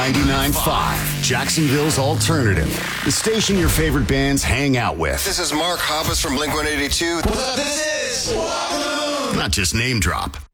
99.5, Jacksonville's alternative. The station your favorite bands hang out with. This is Mark Hoppus from Blink-182. This is Walk the Moon. Not just name drop.